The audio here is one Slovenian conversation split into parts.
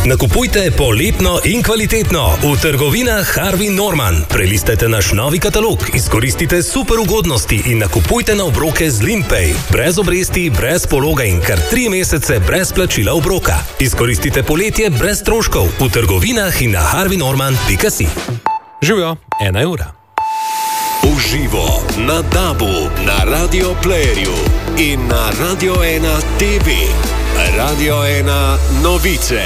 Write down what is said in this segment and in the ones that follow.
Nakupujte poletno in kvalitetno v trgovinah Harvey Norman. Prelistajte naš novi katalog, izkoristite super ugodnosti in nakupujte na obroke z Limpay. Brez obresti, brez pologa in kar 3 mesece brez plačila obroka. Izkoristite poletje brez stroškov v trgovinah in na harveynorman.si. Živijo, 1 evra. Uživo na DAB-u, na Radio Playerju in na Radio 1 TV. Radio 1 novice.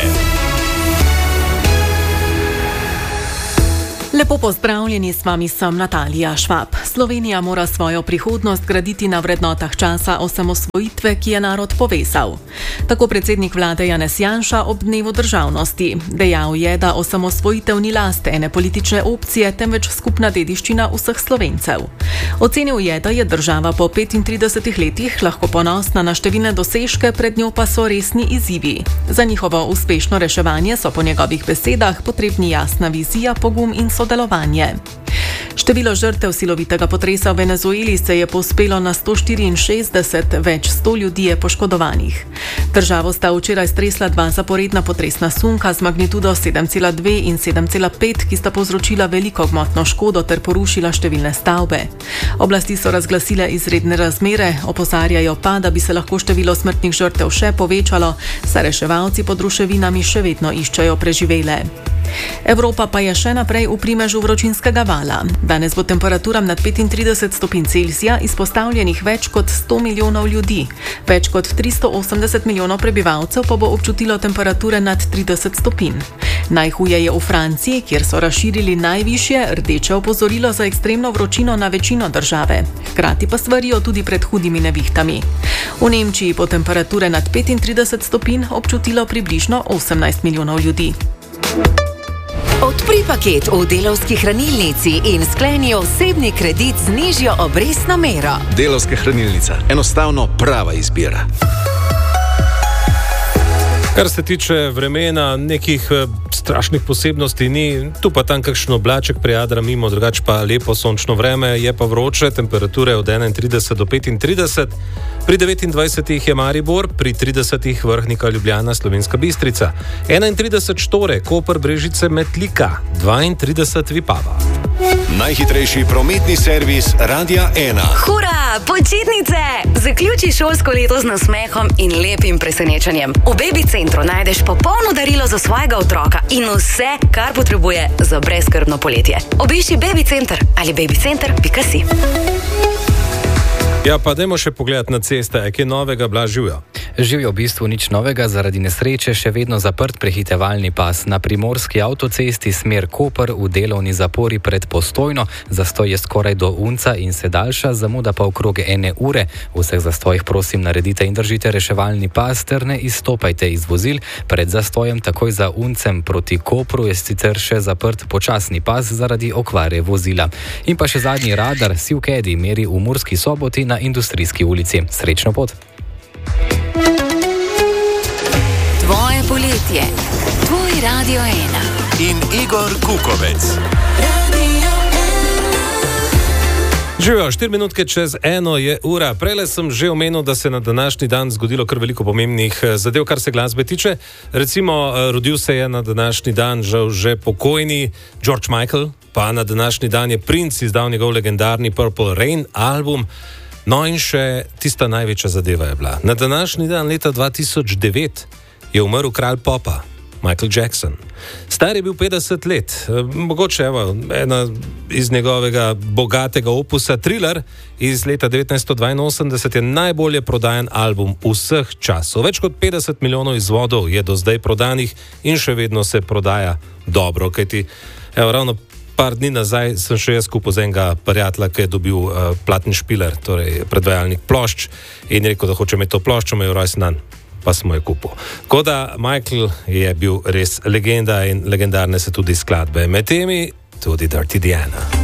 Lepo pozdravljeni, s vami sem Natalija Švab. Slovenija mora svojo prihodnost graditi na vrednotah časa osamosvojitve, ki je narod povezal. Tako predsednik vlade Janez Janša ob dnevu državnosti. Dejal je, da osamosvojitev ni last ene politične opcije, temveč skupna dediščina vseh Slovencev. Ocenil je, da je država po 35 letih lahko ponosna na številne dosežke, pred njo pa so resni izzivi. Za njihovo uspešno reševanje so po njegovih besedah potrebni jasna vizija, pogum in sodelovanje. Število žrtev silovitega potresa v Venezueli se je povzpelo na 164, več 100 ljudi je poškodovanih. Državo sta včeraj stresla 2 zaporedna potresna sunka z magnitudo 7,2 in 7,5, ki sta povzročila veliko gmotno škodo ter porušila številne stavbe. Oblasti so razglasile izredne razmere, opozarjajo pa, da bi se lahko število smrtnih žrtev še povečalo, saj reševalci pod ruševinami še vedno iščejo preživele. Evropa pa je še naprej v primežu vročinskega vala. Danes bo temperaturam nad 35 stopinj Celzija izpostavljenih več kot 100 milijonov ljudi. Več kot 380 milijonov prebivalcev pa bo občutilo temperature nad 30 stopinj. Najhuje je v Franciji, kjer so razširili najvišje rdeče opozorilo za ekstremno vročino na večino države. Hkrati pa svarijo tudi pred hudimi nevihtami. V Nemčiji bo temperature nad 35 stopinj občutilo približno 18 milijonov ljudi. Odpri paket v Delavski hranilnici in skleni osebni kredit z nižjo obrestno mero. Delavska hranilnica. Enostavno prava izbira. Kar se tiče vremena, nekih strašnih posebnosti ni, tu pa tam kakšen oblaček prijadra mimo, drugače pa lepo sončno vreme, je pa vroče, temperature od 31 do 35, pri 29 je Maribor, pri 30 Vrhnika, Ljubljana, Slovenska Bistrica, 31 Štore, Koper, Brežice, Metlika, 32 Vipava. Najhitrejši prometni servis Radia 1. Hura, počitnice! Zaključi šolsko leto z nasmehom in lepim presenečenjem. V Baby Centru najdeš popolno darilo za svojega otroka in vse, kar potrebuje za brezskrbno poletje. Obišči Baby Center ali babycenter.si. Ja, pa dajmo še pogledati na ceste, kaj novega, Blaž, živijo. Živijo v bistvu nič novega, zaradi nesreče še vedno zaprt prehitevalni pas. Na primorski avtocesti smer Koper v delovni zapori pred Postojno, zastoj je skoraj do Unca in se daljša, zamuda pa okrog 1 ure. V vseh zastojih prosim naredite in držite reševalni pas ter ne izstopajte iz vozil. Pred zastojem takoj za Uncem proti Kopru je sicer še zaprt počasni pas zaradi okvare vozila. In pa še zadnji radar, Sivkedi meri v Murski Soboti na Industrijski ulici. Srečno pot! Tvoje poletje, tvoj Radio 1. In Igor Kukovec. Živijo, 4 minutke čez 1 je ura. Prele sem že omenil, da se na današnji dan zgodilo kar veliko pomembnih zadev, kar se glasbe tiče. Recimo, rodil se je na današnji dan žal že pokojni George Michael, pa na današnji dan je Prince izdal njegov legendarni Purple Rain album. No in še tista največja zadeva je bila. Na današnji dan leta 2009 je umrl kralj popa, Michael Jackson. Star je bil 50 let. Mogoče ena iz njegovega bogatega opusa Thriller iz leta 1982 je najbolje prodajan album vseh časov. Več kot 50 milijonov izvodov je do zdaj prodanih in še vedno se prodaja dobro, kajti ravno par dni nazaj sem še jaz kupil z enega prijatelja, ki je dobil platni špiler, torej predvajalnik plošč, in rekel, da hoče imeti to ploščo, me je rojsten dan, pa smo jo kupil. Tako da Michael je bil res legenda in legendarne so tudi skladbe. Med temi tudi Dirty Diana.